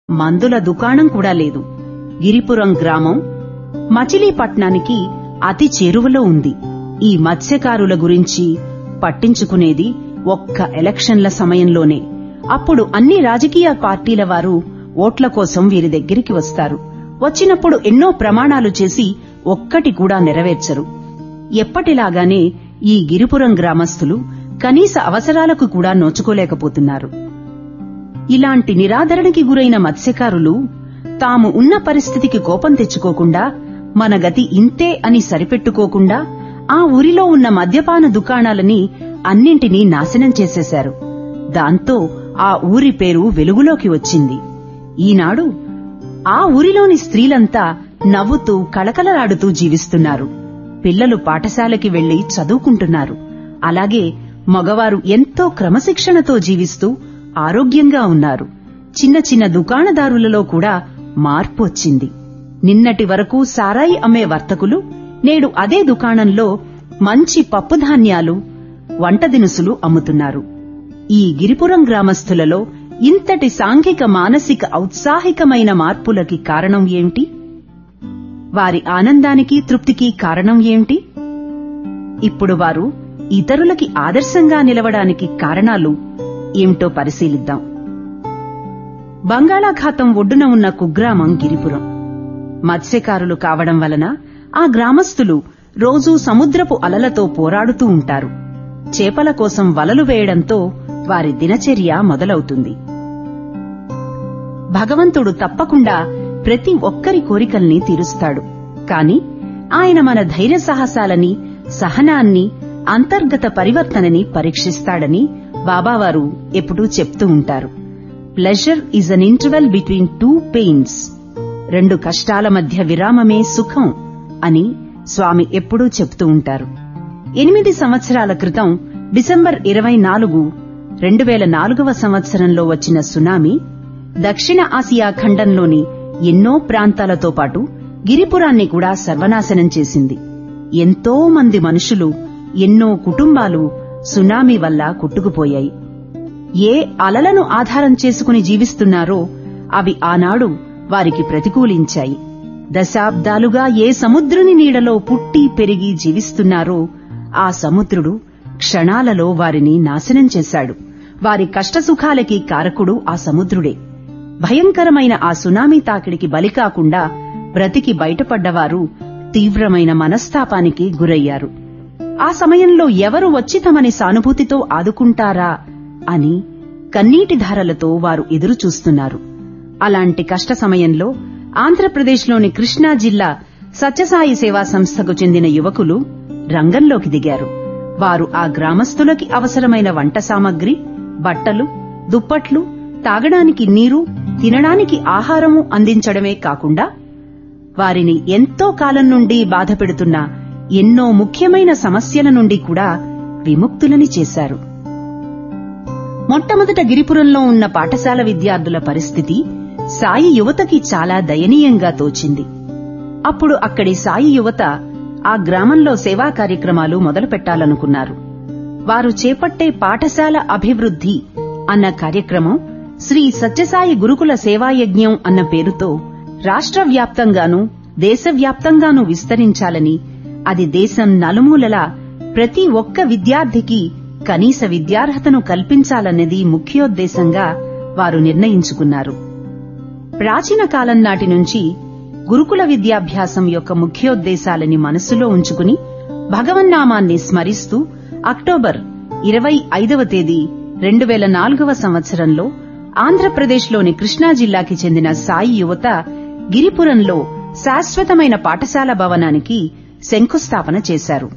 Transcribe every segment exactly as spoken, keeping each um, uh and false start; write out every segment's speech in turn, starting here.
మందుల దుకాణం కూడా లేదు. గిరిపురం గ్రామం మచిలీపట్నానికి అతి చేరువలో ఉంది. ఈ మత్స్యకారుల గురించి పట్టించుకునేది ఒక్క ఎలక్షన్ల సమయంలోనే. అప్పుడు అన్ని రాజకీయ పార్టీల వారు ఓట్ల కోసం వీరి దగ్గరికి వస్తారు. వచ్చినప్పుడు ఎన్నో ప్రమాణాలు చేసి ఒక్కటి కూడా నెరవేర్చరు. ఎప్పటిలాగానే ఈ గిరిపురం గ్రామస్తులు కనీస అవసరాలకు కూడా నోచుకోలేకపోతున్నారు. ఇలాంటి నిరాదరణకి గురైన మత్స్యకారులు తాము ఉన్న పరిస్థితికి కోపం తెచ్చుకోకుండా, మన గతి ఇంతే అని సరిపెట్టుకోకుండా ఆ ఊరిలో ఉన్న మద్యపాన దుకాణాలని అన్నింటినీ నాశనం చేసేశారు. దాంతో ఆ ఊరి పేరు వెలుగులోకి వచ్చింది. ఈనాడు ఆ ఊరిలోని స్త్రీలంతా నవ్వుతూ కళకళలాడుతూ జీవిస్తున్నారు. పిల్లలు పాఠశాలకి వెళ్లి చదువుకుంటున్నారు. అలాగే మగవారు ఎంతో క్రమశిక్షణతో జీవిస్తూ ఆరోగ్యంగా ఉన్నారు. చిన్న చిన్న దుకాణదారులలో కూడా మార్పు వచ్చింది. నిన్నటి వరకు సారాయి అమ్మే వర్తకులు నేడు అదే దుకాణంలో మంచి పప్పుధాన్యాలు, వంట దినుసులు అమ్ముతున్నారు. ఈ గిరిపురం గ్రామస్తులలో ఇంతటి సాంఘిక మానసిక ఔత్సాహికమైన మార్పులకి కారణం ఏమిటి? వారి ఆనందానికి తృప్తికి కారణం ఏమిటి? ఇప్పుడు వారు ఇతరులకి ఆదర్శంగా నిలవడానికి కారణాలు ఏమిటో పరిశీలిద్దాం. బంగాళాఖాతం ఒడ్డున ఉన్న కుగ్రామం గిరిపురం. మత్స్యకారులు కావడం వలన ఆ గ్రామస్తులు రోజూ సముద్రపు అలలతో పోరాడుతూ ఉంటారు. చేపల కోసం వలలు వేయడంతో వారి దినచర్య మొదలవుతుంది. భగవంతుడు తప్పకుండా ప్రతి ఒక్కరి కోరికల్ని తీరుస్తాడు. కాని ఆయన మన ధైర్య సాహసాలని, సహనాన్ని, అంతర్గత పరివర్తనని పరీక్షిస్తాడని బాబావారు ఎప్పుడూ చెప్తూ ఉంటారు. Pleasure is an interval between two pains. రెండు కష్టాల మధ్య విరామమే సుఖం అని స్వామి ఎప్పుడూ చెప్తూ ఉంటారు. ఎనిమిది సంవత్సరాల క్రితం డిసెంబర్ ఇరవై నాలుగు రెండు వేల నాలుగవ సంవత్సరంలో వచ్చిన సునామీ దక్షిణ ఆసియా ఖండంలోని ఎన్నో ప్రాంతాలతో పాటు గిరిపురాన్ని కూడా సర్వనాశనం చేసింది. ఎంతో మంది మనుషులు, ఎన్నో కుటుంబాలు సునామీ వల్ల కొట్టుకుపోయాయి. ఏ అలలను ఆధారం చేసుకుని జీవిస్తున్నారో అవి ఆనాడు వారికి ప్రతికూలించాయి. దశాబ్దాలుగా ఏ సముద్రుని నీడలో పుట్టి పెరిగి జీవిస్తున్నారో ఆ సముద్రుడు క్షణాలలో వారిని నాశనం చేశాడు. వారి కష్టసుఖాలకి కారకుడు ఆ సముద్రుడే. భయంకరమైన ఆ సునామీ తాకిడికి బలికాకుండా బ్రతికి బయటపడ్డవారు తీవ్రమైన మనస్తాపానికి గురయ్యారు. ఆ సమయంలో ఎవరు వచ్చి తమని సానుభూతితో ఆదుకుంటారా అని కన్నీటి ధారలతో వారు ఎదురుచూస్తున్నారు. అలాంటి కష్ట సమయంలో ఆంధ్రప్రదేశ్లోని కృష్ణా జిల్లా సత్యసాయి సేవా సంస్థకు చెందిన యువకులు రంగంలోకి దిగారు. వారు ఆ గ్రామస్తులకి అవసరమైన వంట సామగ్రి, బట్టలు, దుప్పట్లు, తాగడానికి నీరు, తినడానికి ఆహారము అందించడమే కాకుండా వారిని ఎంతో కాలం నుండి బాధపెడుతున్న ఎన్నో ముఖ్యమైన సమస్యల నుండి కూడా విముక్తులని చేశారు. మొట్టమొదట గిరిపురంలో ఉన్న పాఠశాల విద్యార్థుల పరిస్థితి సాయి యువతకి చాలా దయనీయంగా తోచింది. అప్పుడు అక్కడి సాయి యువత ఆ గ్రామంలో సేవా కార్యక్రమాలు మొదలుపెట్టాలనుకున్నారు. వారు చేపట్టే పాఠశాల అభివృద్ధి అన్న కార్యక్రమం శ్రీ సత్యసాయి గురుకుల సేవాయజ్ఞం అన్న పేరుతో రాష్ట్ర వ్యాప్తంగానూ దేశవ్యాప్తంగానూ విస్తరించాలని, అది దేశం నలుమూలలా ప్రతి ఒక్క విద్యార్థికి కనీస విద్యార్హతను కల్పించాలన్నది ముఖ్యోద్దేశంగా వారు నిర్ణయించుకున్నారు. ప్రాచీన కాలం నాటి నుంచి గురుకుల విద్యాభ్యాసం యొక్క ముఖ్యోద్దేశాలని మనస్సులో ఉంచుకుని భగవన్నామాన్ని స్మరిస్తూ అక్టోబర్ ఇరవై ఐదవ తేదీ రెండు వేల నాలుగవ సంవత్సరంలో ఆంధ్రప్రదేశ్లోని కృష్ణా జిల్లాకి చెందిన సాయి యువత గిరిపురంలో శాశ్వతమైన పాఠశాల భవనానికి శంకుస్థాపన చేశారు.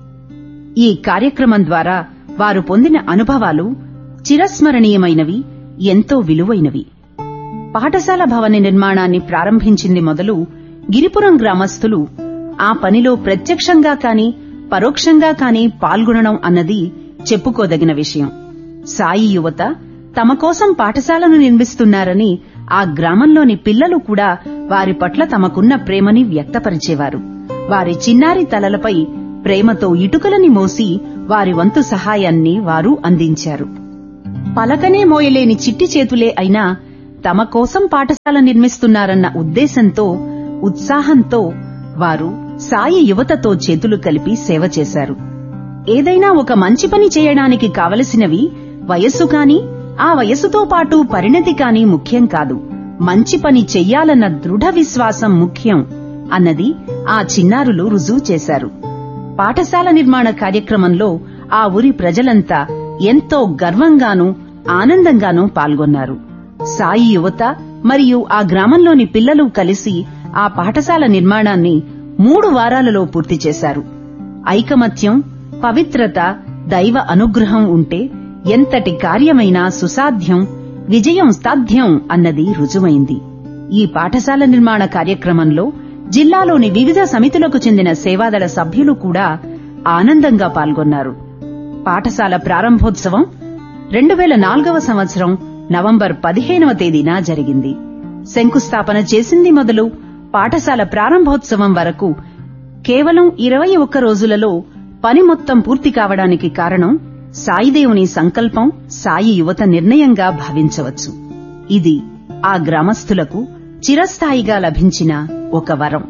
ఈ కార్యక్రమం ద్వారా వారు పొందిన అనుభవాలు చిరస్మరణీయమైనవి, ఎంతో విలువైనవి. పాఠశాల భవన నిర్మాణాన్ని ప్రారంభించింది మొదలు గిరిపురం గ్రామస్తులు ఆ పనిలో ప్రత్యక్షంగా కాని పరోక్షంగా కాని పాల్గొనడం అన్నది చెప్పుకోదగిన విషయం. సాయి యువత తమ కోసం పాఠశాలను నిర్మిస్తున్నారని ఆ గ్రామంలోని పిల్లలు కూడా వారి పట్ల తమకున్న ప్రేమని వ్యక్తపరిచేవారు. వారి చిన్నారి తలలపై ప్రేమతో ఇటుకలని మోసి వారి వంతు సహాయాన్ని వారు అందించారు. పలకనే మోయలేని చిట్టి చేతులే అయినా తమ కోసం పాఠశాల నిర్మిస్తున్నారన్న ఉద్దేశంతో, ఉత్సాహంతో వారు సాయి యువతతో చేతులు కలిపి సేవ చేశారు. ఏదైనా ఒక మంచి పని చేయడానికి కావలసినవి వయస్సు కాని, ఆ వయస్సుతో పాటు పరిణతి కాని ముఖ్యం కాదు. మంచి పని చెయ్యాలన్న దృఢ విశ్వాసం ముఖ్యం అన్నది ఆ చిన్నారులు రుజువు చేశారు. పాఠశాల నిర్మాణ కార్యక్రమంలో ఆ ఊరి ప్రజలంతా ఎంతో గర్వంగానూ ఆనందంగానూ పాల్గొన్నారు. సాయి యువత మరియు ఆ గ్రామంలోని పిల్లలు కలిసి ఆ పాఠశాల నిర్మాణాన్ని మూడు వారాలలో పూర్తి చేశారు. ఐకమత్యం, పవిత్రత, దైవ అనుగ్రహం ఉంటే ఎంతటి కార్యమైనా సుసాధ్యం, విజయం సాధ్యం అన్నది రుజువైంది. ఈ పాఠశాల నిర్మాణ కార్యక్రమంలో జిల్లాలోని వివిధ సమితులకు చెందిన సేవాదళ సభ్యులు కూడా ఆనందంగా పాల్గొన్నారు. పాఠశాల ప్రారంభోత్సవం రెండు వేల నాలుగవ సంవత్సరం నవంబర్ పదిహేనవ తేదీన జరిగింది. శంకుస్థాపన చేసింది మొదలు పాఠశాల ప్రారంభోత్సవం వరకు కేవలం ఇరవై ఒక్క రోజులలో పని మొత్తం పూర్తి కావడానికి కారణం సాయిదేవుని సంకల్పం, సాయి యువత నిర్ణయంగా భావించవచ్చు. ఇది ఆ గ్రామస్తులకు చిరస్థాయిగా లభించిన ఒక వరం.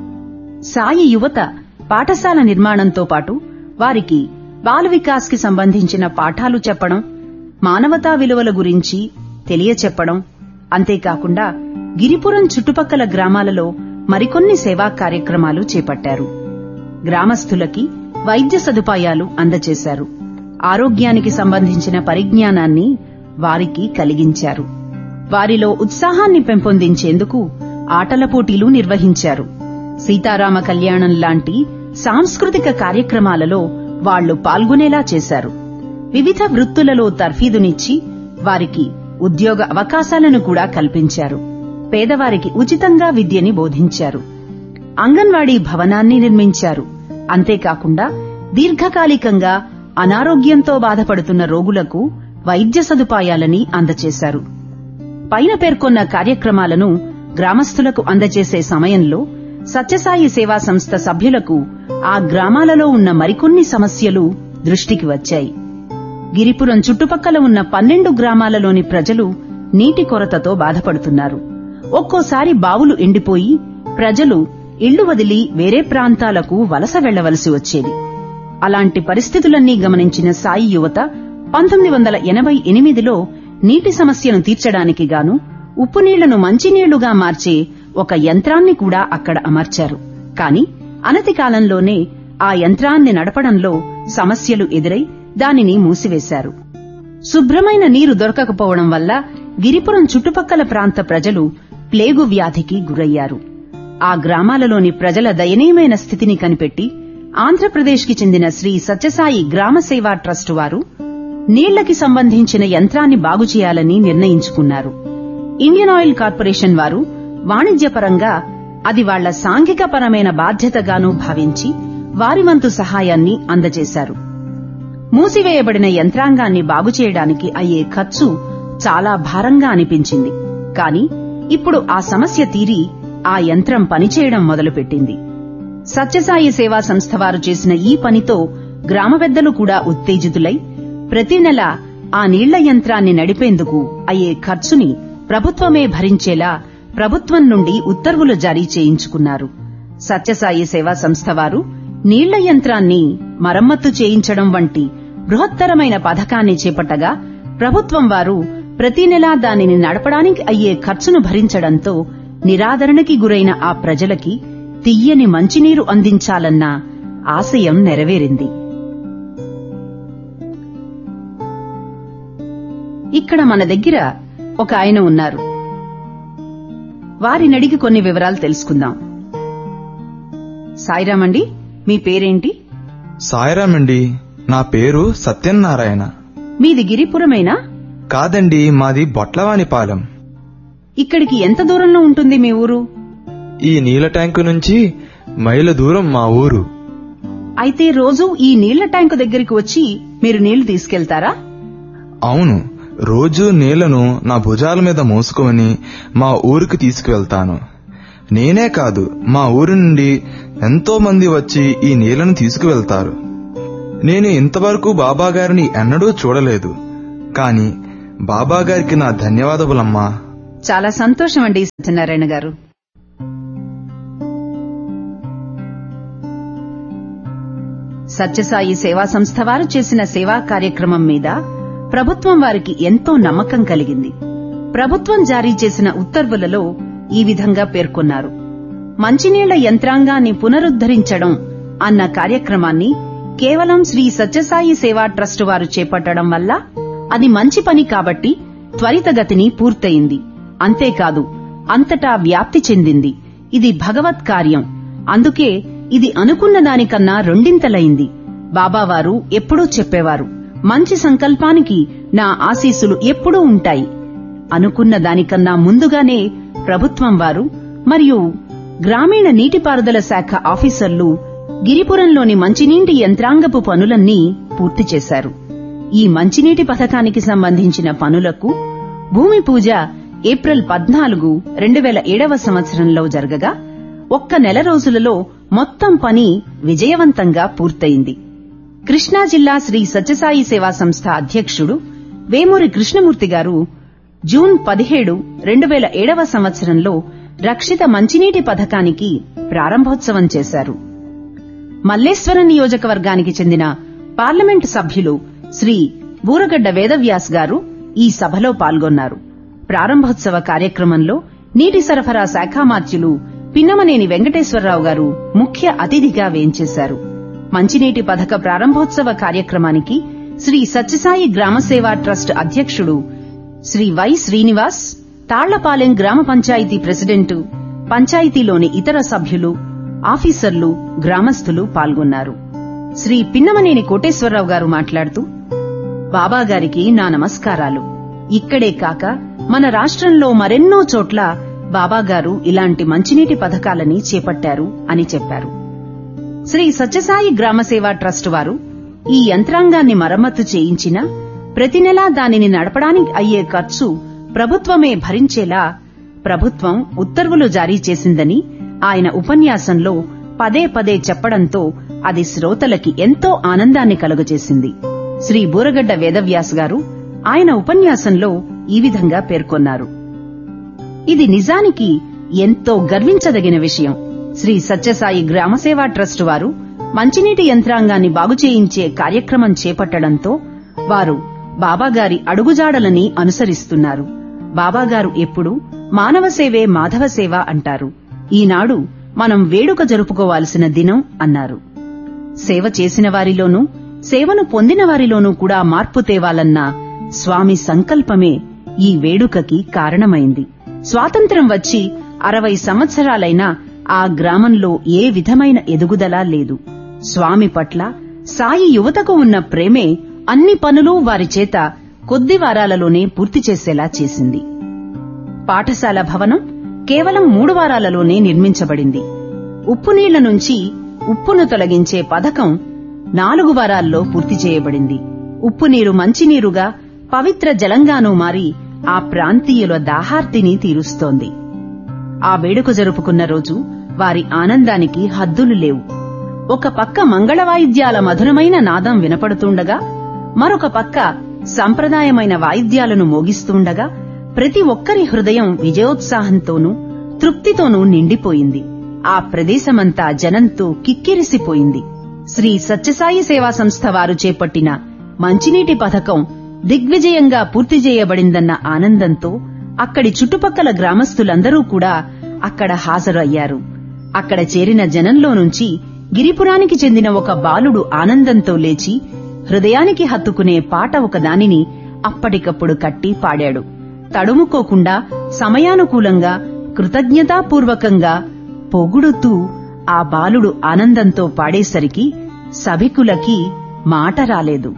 సాయి యువత పాఠశాల నిర్మాణంతో పాటు వారికి బాల వికాస్ కి సంబంధించిన పాఠాలు చెప్పడం, మానవతా విలువల గురించి తెలియచెప్పడం, అంతేకాకుండా గిరిపురం చుట్టుపక్కల గ్రామాలలో మరికొన్ని సేవా కార్యక్రమాలు చేపట్టారు. గ్రామస్తులకి వైద్య సదుపాయాలు అందజేశారు. ఆరోగ్యానికి సంబంధించిన పరిజ్ఞానాన్ని వారికి కలిగించారు. వారిలో ఉత్సాహాన్ని పెంపొందించేందుకు ఆటల పోటీలు నిర్వహించారు. సీతారామ కళ్యాణం లాంటి సాంస్కృతిక కార్యక్రమాలలో వాళ్లు పాల్గొనేలా చేశారు. వివిధ వృత్తులలో తర్ఫీదునిచ్చి వారికి ఉద్యోగ అవకాశాలను కూడా కల్పించారు. పేదవారికి ఉచితంగా విద్యని బోధించారు. అంగన్వాడీ భవనాన్ని నిర్మించారు. అంతేకాకుండా దీర్ఘకాలికంగా అనారోగ్యంతో బాధపడుతున్న రోగులకు వైద్య సదుపాయాలని అందజేశారు. పైన పేర్కొన్న కార్యక్రమాలను గ్రామస్తులకు అందజేసే సమయంలో సత్యసాయి సేవా సంస్థ సభ్యులకు ఆ గ్రామాలలో ఉన్న మరికొన్ని సమస్యలు దృష్టికి వచ్చాయి. గిరిపురం చుట్టుపక్కల ఉన్న పన్నెండు గ్రామాలలోని ప్రజలు నీటి కొరతతో బాధపడుతున్నారు. ఒక్కోసారి బావులు ఎండిపోయి ప్రజలు ఇళ్లు వదిలి వేరే ప్రాంతాలకు వలస వెళ్లవలసి వచ్చేది. అలాంటి పరిస్థితులన్నీ గమనించిన సాయి యువత పంతొమ్మిది వందల ఎనభై ఎనిమిదిలో నీటి సమస్యను తీర్చడానికి గాను ఉప్పు నీళ్లను మంచినీళ్లుగా మార్చే ఒక యంత్రాన్ని కూడా అక్కడ అమర్చారు. కాని అనతి కాలంలోనే ఆ యంత్రాన్ని నడపడంలో సమస్యలు ఎదురై దానిని మూసివేశారు. శుభ్రమైన నీరు దొరకకపోవడం వల్ల గిరిపురం చుట్టుపక్కల ప్రాంత ప్రజలు ప్లేగు వ్యాధికి గురయ్యారు. ఆ గ్రామాలలోని ప్రజల దయనీయమైన స్థితిని కనిపెట్టి ఆంధ్రప్రదేశ్ కి చెందిన శ్రీ సత్యసాయి గ్రామ సేవా ట్రస్ట్ వారు నీళ్లకి సంబంధించిన యంత్రాన్ని బాగుచేయాలని నిర్ణయించుకున్నారు. ఇండియన్ ఆయిల్ కార్పొరేషన్ వారు వాణిజ్యపరంగా అది వాళ్ల సాంఘికపరమైన బాధ్యతగానూ భావించి వారి వంతు సహాయాన్ని అందజేశారు. మూసివేయబడిన యంత్రాంగాన్ని బాగుచేయడానికి అయ్యే ఖర్చు చాలా భారంగా అనిపించింది. కాని ఇప్పుడు ఆ సమస్య తీరి ఆ యంత్రం పనిచేయడం మొదలుపెట్టింది. సత్యసాయి సేవా సంస్థ వారు చేసిన ఈ పనితో గ్రామ పెద్దలు కూడా ఉత్తేజితులై ప్రతి నెల ఆ నీళ్ల యంత్రాన్ని నడిపేందుకు అయ్యే ఖర్చుని ప్రభుత్వమే భరించేలా ప్రభుత్వం నుండి ఉత్తర్వులు జారీ చేయించుకున్నారు. సత్యసాయి సేవా సంస్థ వారు నీళ్ల యంత్రాన్ని మరమ్మత్తు చేయించడం వంటి బృహత్తరమైన పథకాన్ని చేపట్టగా ప్రభుత్వం వారు ప్రతి నెలా దానిని నడపడానికి అయ్యే ఖర్చును భరించడంతో నిరాదరణకి గురైన ఆ ప్రజలకి తియ్యని మంచినీరు అందించాలన్న ఆశయం నెరవేరింది. ఇక్కడ మన దగ్గర ఒక ఆయన ఉన్నారు. వారినడిగి కొన్ని వివరాలు తెలుసుకుందాం. సాయిరామండి, మీ పేరేంటి? సాయిరామండి, నా పేరు సత్యనారాయణ. మీది గిరిపురమేనా? కాదండి, మాది బొట్లవానిపాలెం. ఇక్కడికి ఎంత దూరంలో ఉంటుంది మీ ఊరు? ఈ నీళ్ల ట్యాంకు నుంచి మైలు దూరం మా ఊరు. అయితే రోజు ఈ నీళ్ల ట్యాంకు దగ్గరికి వచ్చి మీరు నీళ్లు తీసుకెళ్తారా? అవును, రోజూ నీళ్లను నా భుజాల మీద మోసుకొని మా ఊరికి తీసుకువెళ్తాను. నేనే కాదు, మా ఊరి నుండి ఎంతో మంది వచ్చి ఈ నీళ్లను తీసుకువెళ్తారు. నేను ఇంతవరకు బాబాగారిని ఎన్నడూ చూడలేదు. కాని బాబాగారికి నా ధన్యవాదములమ్మా. చాలా సంతోషం అండి సత్యనారాయణ గారు. సత్యసాయి సేవా సంస్థ వారు చేసిన సేవా కార్యక్రమం మీద ప్రభుత్వం వారికి ఎంతో నమ్మకం కలిగింది. ప్రభుత్వం జారీ చేసిన ఉత్తర్వులలో ఈ విధంగా పేర్కొన్నారు: మంచినీళ్ల యంత్రాంగాన్ని పునరుద్దరించడం అన్న కార్యక్రమాన్ని కేవలం శ్రీ సత్యసాయి సేవా ట్రస్ట్ వారు చేపట్టడం వల్ల అది మంచి పని కాబట్టి త్వరితగతిని పూర్తయింది. అంతేకాదు, అంతటా వ్యాప్తి చెందింది. ఇది భగవత్ కార్యం. అందుకే ఇది అనుకున్న దానికన్నా రెండింతలైంది. బాబావారు ఎప్పుడూ చెప్పేవారు, మంచి సంకల్పానికి నా ఆశీస్సులు ఎప్పుడూ ఉంటాయి. అనుకున్న దానికన్నా ముందుగానే ప్రభుత్వం వారు మరియు గ్రామీణ నీటిపారుదల శాఖ ఆఫీసర్లు గిరిపురంలోని మంచినీటి యంత్రాంగపు పనులన్నీ పూర్తి చేశారు. ఈ మంచినీటి పథకానికి సంబంధించిన పనులకు భూమి పూజ ఏప్రిల్ పద్నాలుగు రెండు వేల ఏడవ సంవత్సరంలో జరగగా ఒక్క నెల రోజులలో మొత్తం పని విజయవంతంగా పూర్తయింది. కృష్ణా జిల్లా శ్రీ సత్యసాయి సేవా సంస్థ అధ్యక్షుడు వేమూరి కృష్ణమూర్తి గారు జూన్ పదిహేడు రెండు వేల ఏడవ సంవత్సరంలో రక్షిత మంచినీటి పథకానికి ప్రారంభోత్సవం చేశారు. మల్లేశ్వరం నియోజకవర్గానికి చెందిన పార్లమెంటు సభ్యులు శ్రీ బూరగడ్డ వేదవ్యాస్ గారు ఈ సభలో పాల్గొన్నారు. ప్రారంభోత్సవ కార్యక్రమంలో నీటి సరఫరా శాఖామాత్యులు పిన్నమనేని వెంకటేశ్వరరావు గారు ముఖ్య అతిథిగా వేంచేశారు. మంచినీటి పథక ప్రారంభోత్సవ కార్యక్రమానికి శ్రీ సత్యసాయి గ్రామసేవా ట్రస్ట్ అధ్యక్షుడు శ్రీ వై శ్రీనివాస్, తాళ్లపాలెం గ్రామ పంచాయతీ ప్రెసిడెంటు, పంచాయతీలోని ఇతర సభ్యులు, ఆఫీసర్లు, గ్రామస్తులు పాల్గొన్నారు. శ్రీ పిన్నమనేని కోటేశ్వరరావు గారు మాట్లాడుతూ, బాబాగారికి నా నమస్కారాలు. ఇక్కడే కాక మన రాష్ట్రంలో మరెన్నో చోట్ల బాబాగారు ఇలాంటి మంచినీటి పథకాలని చేపట్టారు అని చెప్పారు. శ్రీ సత్యసాయి గ్రామసేవా ట్రస్ట్ వారు ఈ యంత్రాంగాన్ని మరమ్మతు చేయించినా ప్రతి నెలా దానిని నడపడానికి అయ్యే ఖర్చు ప్రభుత్వమే భరించేలా ప్రభుత్వం ఉత్తర్వులు జారీ చేసిందని ఆయన ఉపన్యాసంలో పదే పదే చెప్పడంతో అది శ్రోతలకి ఎంతో ఆనందాన్ని కలుగజేసింది. శ్రీ బూరగడ్డ వేదవ్యాస్ గారు ఆయన ఉపన్యాసంలో ఈ విధంగా పేర్కొన్నారు: ఇది నిజానికి ఎంతో గర్వించదగిన విషయం. శ్రీ సత్యసాయి గ్రామసేవా ట్రస్ట్ వారు మంచినీటి యంత్రాంగాన్ని బాగుచేయించే కార్యక్రమం చేపట్టడంతో వారు బాబాగారి అడుగుజాడలని అనుసరిస్తున్నారు. బాబాగారు ఎప్పుడూ మానవ సేవే మాధవ సేవ అంటారు. ఈనాడు మనం వేడుక జరుపుకోవాల్సిన దినం అన్నారు. సేవ చేసిన వారిలోనూ సేవను పొందిన వారిలోనూ కూడా మార్పు తేవాలన్న స్వామి సంకల్పమే ఈ వేడుకకి కారణమైంది. స్వాతంత్ర్యం వచ్చి అరవై సంవత్సరాలైనా ఆ గ్రామంలో ఏ విధమైన ఎదుగుదల లేదు. స్వామి పట్ల సాయి యువతకు ఉన్న ప్రేమే అన్ని పనులు వారి చేత కొద్ది వారాలలోనే పూర్తి చేసేలా చేసింది. పాఠశాల భవనం కేవలం మూడు వారాలలోనే నిర్మించబడింది. ఉప్పు నీళ్ల నుంచి ఉప్పును తొలగించే పథకం నాలుగు వారాల్లో పూర్తి చేయబడింది. ఉప్పు నీరు మంచినీరుగా పవిత్ర జలంగానూ మారి ఆ ప్రాంతీయుల దాహార్తిని తీరుస్తోంది. ఆ వేడుక జరుపుకున్న రోజు వారి ఆనందానికి హద్దులు లేవు. ఒక పక్క మంగళవాయిద్యాల మధురమైన నాదం వినపడుతుండగా, మరొక పక్క సంప్రదాయమైన వాయిద్యాలను మోగిస్తుండగా ప్రతి ఒక్కరి హృదయం విజయోత్సాహంతోనూ తృప్తితోనూ నిండిపోయింది. ఆ ప్రదేశమంతా జనంతో కిక్కిరిసిపోయింది. శ్రీ సత్యసాయి సేవా సంస్థ వారు చేపట్టిన మంచినీటి పథకం దిగ్విజయంగా పూర్తి చేయబడిందన్న ఆనందంతో అక్కడి చుట్టుపక్కల గ్రామస్తులందరూ కూడా అక్కడ హాజరు అయ్యారు. అక్కడ చేరిన జనంలో నుంచి గిరిపురానికి చెందిన ఒక బాలుడు ఆనందంతో లేచి హృదయానికి హత్తుకునే పాట ఒకదానిని అప్పటికప్పుడు కట్టి పాడాడు. తడుముకోకుండా సమయానుకూలంగా కృతజ్ఞతాపూర్వకంగా పొగుడుతూ ఆ బాలుడు ఆనందంతో పాడేసరికి సభికులకి మాట రాలేదు.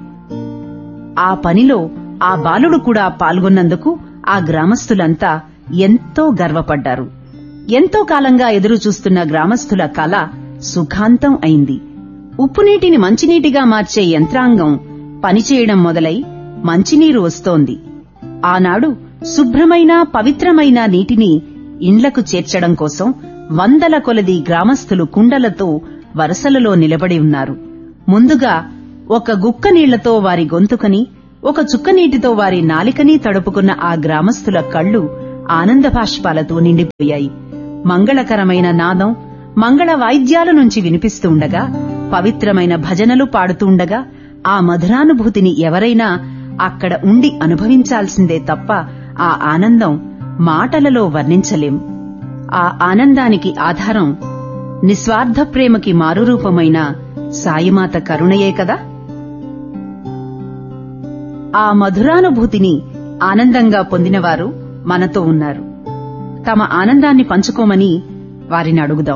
ఆ పనిలో ఆ బాలుడు కూడా పాల్గొన్నందుకు ఆ గ్రామస్తులంతా ఎంతో గర్వపడ్డారు. ఎంతో కాలంగా ఎదురుచూస్తున్న గ్రామస్తుల కల సుఖాంతం అయింది. ఉప్పునీటిని మంచినీటిగా మార్చే యంత్రాంగం పనిచేయడం మొదలై మంచినీరు వస్తోంది. ఆనాడు శుభ్రమైన పవిత్రమైన నీటిని ఇండ్లకు చేర్చడం కోసం వందల కొలది గ్రామస్తులు కుండలతో వరసలలో నిలబడి ఉన్నారు. ముందుగా ఒక గుక్క నీళ్లతో వారి గొంతుకని, ఒక చుక్క నీటితో వారి నాలికని తడుపుకున్న ఆ గ్రామస్తుల కళ్లు ఆనంద బాష్పాలతో నిండిపోయాయి. మంగళకరమైన నాదం మంగళ వాయిద్యాల నుంచి వినిపిస్తుండగా, పవిత్రమైన భజనలు పాడుతుండగా ఆ మధురానుభూతిని ఎవరైనా అక్కడ ఉండి అనుభవించాల్సిందే తప్ప ఆ ఆనందం మాటలలో వర్ణించలేం. ఆ ఆనందానికి ఆధారం నిస్వార్థ ప్రేమకి మారురూపమైన సాయిమాత కరుణయే కదా. ఆ మధురానుభూతిని ఆనందంగా పొందినవారు మనతో ఉన్నారు. తమ ఆనందాన్ని పంచుకోమని వారిని అడుగుదాం.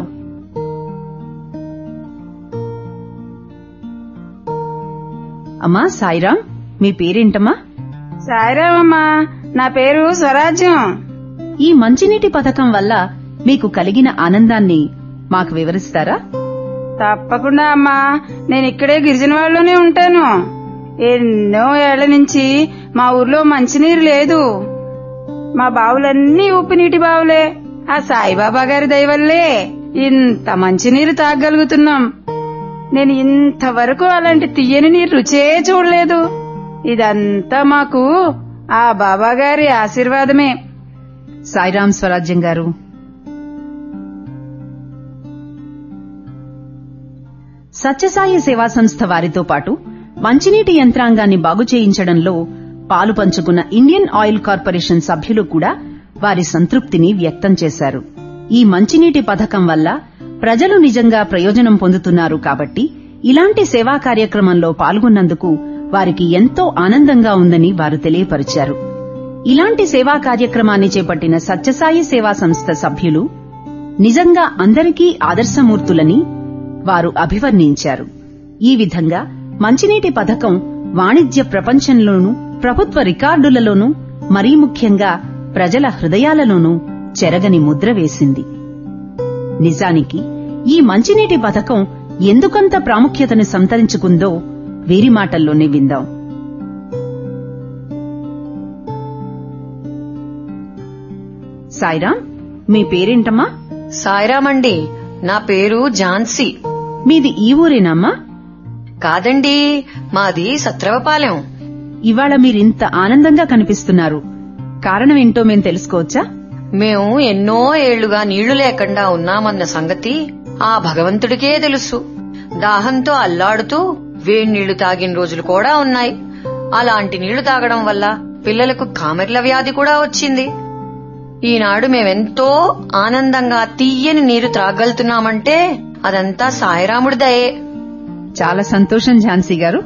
అమ్మా సాయిరాం, మీ పేరేంటమ్మా? సాయిరామమ్మా, నా పేరు స్వరాజ్యం. ఈ మంచినీటి పథకం వల్ల మీకు కలిగిన ఆనందాన్ని మాకు వివరిస్తారా? తప్పకుండా అమ్మా. నేను ఇక్కడే గిరిజన వాళ్ళలోనే ఉంటాను. ఎన్నో ఏళ్ల నుంచి మా ఊర్లో మంచినీరు లేదు. మా బావులన్నీ ఉప్పునీటి బావులే. ఆ సాయిబాబా గారి దయ వల్లే ఇంత మంచినీరు తాగగలుగుతున్నాం. నేను ఇంతవరకు అలాంటి తీయని నీరు రుచే చూడలేదు. ఇదంతా మాకు ఆ బాబా గారి ఆశీర్వాదమే. సాయిరాం స్వరాజ్యం గారు, సత్యసాయి సేవా సంస్థ వారితో పాటు మంచినీటి యంత్రాంగాన్ని బాగు చేయించడంలో పాలు పంచుకున్న ఇండియన్ ఆయిల్ కార్పొరేషన్ సభ్యులు కూడా వారి సంతృప్తిని వ్యక్తం చేశారు. ఈ మంచినీటి పథకం వల్ల ప్రజలు నిజంగా ప్రయోజనం పొందుతున్నారు కాబట్టి ఇలాంటి సేవా కార్యక్రమంలో పాల్గొన్నందుకు వారికి ఎంతో ఆనందంగా ఉందని వారు తెలియపరిచారు. ఇలాంటి సేవా కార్యక్రమాన్ని చేపట్టిన సత్యసాయి సేవా సంస్థ సభ్యులు నిజంగా అందరికీ ఆదర్శమూర్తులని వారు అభివర్ణించారు. ఈ విధంగా మంచినీటి పథకం వాణిజ్య ప్రపంచంలోనూ, ప్రభుత్వ రికార్డులలోనూ, మరీ ముఖ్యంగా ప్రజల హృదయాలలోనూ చెరగని ముద్ర వేసింది. నిజానికి ఈ మంచినీటి పథకం ఎందుకంత ప్రాముఖ్యతను సంతరించుకుందో వీరి మాటల్లోనే విందాం. సాయిరాం, మీ పేరేంటమ్మా? సాయిరామండి, నా పేరు ఝాన్సీ. మీది ఈ ఊరేనమ్మా? కాదండి, మాది సత్రవపాలెం. ఇవాళ మీరింత ఆనందంగా కనిపిస్తున్నారు. కారణమేంటో మేం తెలుసుకోవచ్చా? మేము ఎన్నో ఏళ్లుగా నీళ్లు లేకుండా ఉన్నామన్న సంగతి ఆ భగవంతుడికే తెలుసు. దాహంతో అల్లాడుతూ వేణీళ్లు తాగిన రోజులు కూడా ఉన్నాయి. అలాంటి నీళ్లు తాగడం వల్ల పిల్లలకు కామెర్ల వ్యాధి కూడా వచ్చింది. ఈనాడు మేమెంతో ఆనందంగా తీయని నీరు త్రాగలుగుతున్నామంటే అదంతా సాయిరాముడి దయే. చాలా సంతోషం ఝాన్సీ గారు.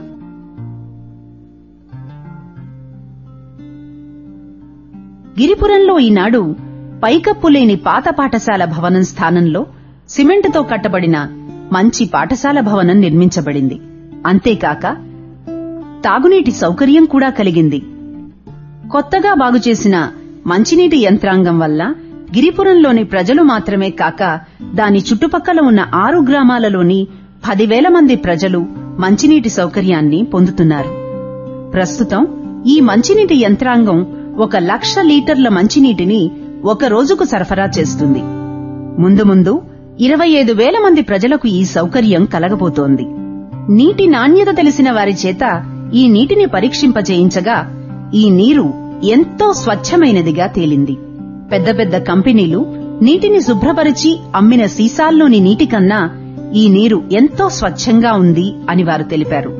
గిరిపురంలో ఈనాడు పైకప్పు లేని పాత పాఠశాల భవనం స్థానంలో సిమెంటుతో కట్టబడిన మంచి పాఠశాల భవనం నిర్మించబడింది. అంతేకాక తాగునీటి సౌకర్యం కూడా కలిగింది. కొత్తగా బాగుచేసిన మంచినీటి యంత్రాంగం వల్ల గిరిపురంలోని ప్రజలు మాత్రమే కాక దాని చుట్టుపక్కల ఉన్న ఆరు గ్రామాలలోని పదివేల మంది ప్రజలు మంచినీటి సౌకర్యాన్ని పొందుతున్నారు. ప్రస్తుతం ఈ మంచినీటి యంత్రాంగం ఒక లక్ష లీటర్ల మంచినీటిని ఒక రోజుకు సరఫరా చేస్తుంది. ముందు ముందు ఇరవై ఐదు వేల మంది ప్రజలకు ఈ సౌకర్యం కలగబోతోంది. నీటి నాణ్యత తెలిసిన వారి చేత ఈ నీటిని పరీక్షింపచేయించగా ఈ నీరు ఎంతో స్వచ్ఛమైనదిగా తేలింది. పెద్ద పెద్ద కంపెనీలు నీటిని శుభ్రపరిచి అమ్మిన సీసాల్లోని నీటి కన్నా ఈ నీరు ఎంతో స్వచ్ఛంగా ఉంది అని వారు తెలిపారు.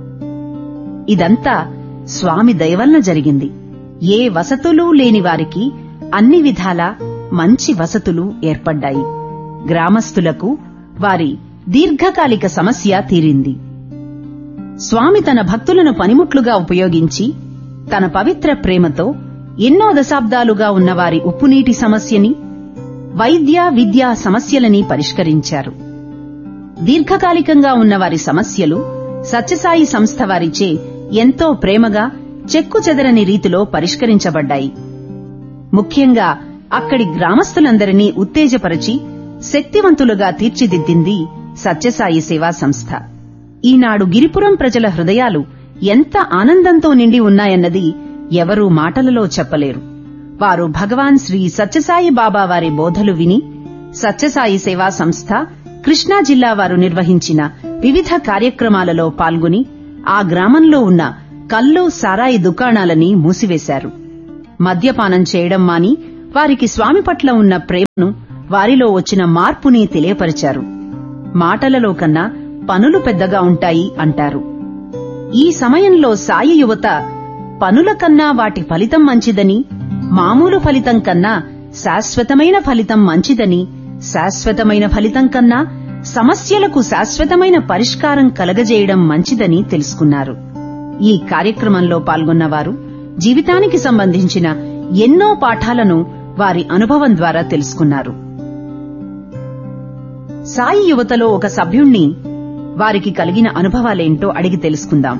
ఇదంతా స్వామి దయవల్ల జరిగింది. ఏ వసతులు లేని వారికి అన్ని విధాలా మంచి వసతులు ఏర్పడ్డాయి. గ్రామస్తులకు వారి దీర్ఘకాలిక సమస్య తీరింది. స్వామి తన భక్తులను పనిముట్లుగా ఉపయోగించి తన పవిత్ర ప్రేమతో ఎన్నో దశాబ్దాలుగా ఉన్నవారి ఉప్పునీటి సమస్యని, వైద్య విద్యా సమస్యలని పరిష్కరించారు. దీర్ఘకాలికంగా ఉన్నవారి సమస్యలు సత్యసాయి సంస్థ వారిచే ఎంతో ప్రేమగా చెక్కు చెదరని రీతిలో పరిష్కరించబడ్డాయి. ముఖ్యంగా అక్కడి గ్రామస్తులందరినీ ఉత్తేజపరిచి శక్తివంతులుగా తీర్చిదిద్దింది సత్యసాయి సేవా సంస్థ. ఈనాడు గిరిపురం ప్రజల హృదయాలు ఎంత ఆనందంతో నిండి ఉన్నాయన్నది ఎవరూ మాటలలో చెప్పలేరు. వారు భగవాన్ శ్రీ సత్యసాయి బాబా వారి బోధలు విని సత్యసాయి సేవా సంస్థ కృష్ణా జిల్లా వారు నిర్వహించిన వివిధ కార్యక్రమాలలో పాల్గొని ఆ గ్రామంలో ఉన్న కల్లు సారాయి దుకాణాలని మూసివేశారు. మద్యపానం చేయడం మాని వారికి స్వామి పట్ల ఉన్న ప్రేమను, వారిలో వచ్చిన మార్పుని తెలియపరిచారు. మాటలలో కన్నా పనులు పెద్దగా ఉంటాయి అంటారు. ఈ సమయంలో సాయి యువత పనుల కన్నా వాటి ఫలితం మంచిదని, మామూలు ఫలితం కన్నా శాశ్వతమైన ఫలితం మంచిదని, శాశ్వతమైన ఫలితం కన్నా సమస్యలకు శాశ్వతమైన పరిష్కారం కలగజేయడం మంచిదని తెలుసుకున్నారు. ఈ కార్యక్రమంలో పాల్గొన్నవారు జీవితానికి సంబంధించిన ఎన్నో పాఠాలను వారి అనుభవం ద్వారా తెలుసుకున్నారు. సాయి యువతలో ఒక సభ్యుణ్ణి వారికి కలిగిన అనుభవాలేంటో అడిగి తెలుసుకుందాం.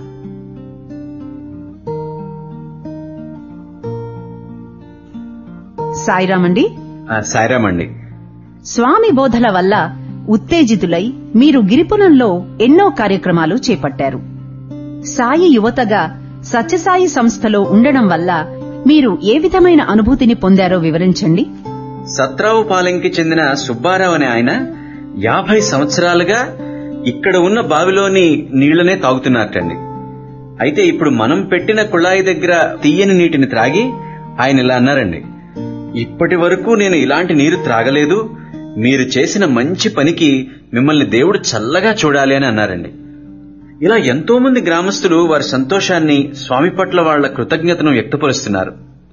సాయిరామండి. సాయిరామండి. స్వామి బోధల వల్ల ఉత్తేజితులై మీరు గిరిపురంలో ఎన్నో కార్యక్రమాలు చేపట్టారు. సాయి యువతగా సత్యసాయి సంస్థలో ఉండడం వల్ల మీరు ఏ విధమైన అనుభూతిని పొందారో వివరించండి. సత్రావుపాలెంకి చెందిన సుబ్బారావు అనే ఆయన యాభై సంవత్సరాలుగా ఇక్కడ ఉన్న బావిలోని నీళ్లనే తాగుతున్నారటండి. అయితే ఇప్పుడు మనం పెట్టిన కుళాయి దగ్గర తీయని నీటిని త్రాగి ఆయన ఇలా అన్నారండి, ఇప్పటి వరకు నేను ఇలాంటి నీరు త్రాగలేదు, మీరు చేసిన మంచి పనికి మిమ్మల్ని దేవుడు చల్లగా చూడాలి అని అన్నారండి. ఇలా ఎంతో మంది గ్రామస్తులు వారి సంతోషాన్ని, స్వామి పట్ల వాళ్ల కృతజ్ఞతను వ్యక్తపరుస్తున్నారు.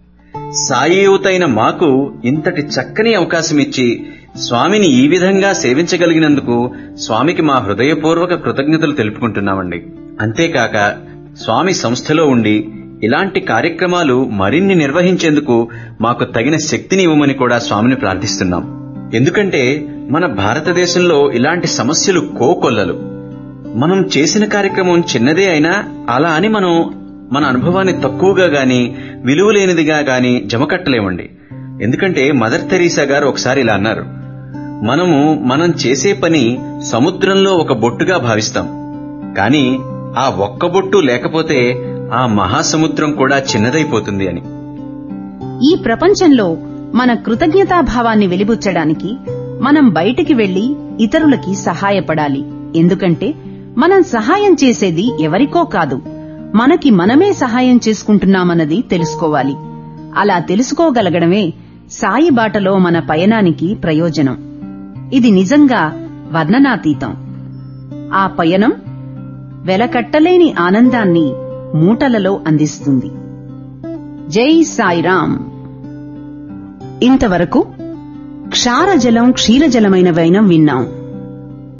సాయి యువతైన మాకు ఇంతటి చక్కని అవకాశం ఇచ్చి స్వామిని ఈ విధంగా సేవించగలిగినందుకు స్వామికి మా హృదయపూర్వక కృతజ్ఞతలు తెలుపుకుంటున్నామండి. అంతేకాక స్వామి సంస్థలో ఉండి ఇలాంటి కార్యక్రమాలు మరిన్ని నిర్వహించేందుకు మాకు తగిన శక్తిని ఇవ్వమని కూడా స్వామిని ప్రార్థిస్తున్నాం. ఎందుకంటే మన భారతదేశంలో ఇలాంటి సమస్యలు కోకొల్లలు. మనం చేసిన కార్యక్రమం చిన్నదే అయినా అలా అని మనం మన అనుభవాన్ని తక్కువగా గాని విలువలేనిదిగా గాని జమకట్టలేమండి. ఎందుకంటే మదర్ తెరీసా గారు ఒకసారి ఇలా అన్నారు, మనము మనం చేసే పని సముద్రంలో ఒక బొట్టుగా భావిస్తాం, కాని ఆ ఒక్క బొట్టు లేకపోతే ఆ మహాసముద్రం కూడా చిన్నదైపోతుంది అని. ఈ ప్రపంచంలో మన కృతజ్ఞతాభావాన్ని వెలిబుచ్చడానికి మనం బయటికి వెళ్లి ఇతరులకి సహాయపడాలి. ఎందుకంటే మనం సహాయం చేసేది ఎవరికో కాదు, మనకి మనమే సహాయం చేసుకుంటున్నామన్నది తెలుసుకోవాలి. అలా తెలుసుకోగలగడమే సాయి బాటలో మన పయనానికి ప్రయోజనం. ఇది నిజంగా వర్ణనాతీతం. ఆ పయనం వెలకట్టలేని ఆనందాన్ని మూటలలో అందిస్తుంది. జై సాయిరాం. ఇంతవరకు క్షారజలం క్షీరజలమైన వైనం విన్నాం.